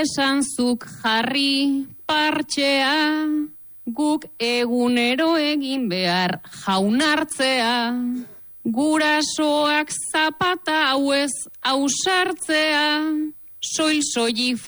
esan zuk jarri partxea, guk egunero egin behar jaunartzea, gurasoak zapata hauez ausartzea, soil soilik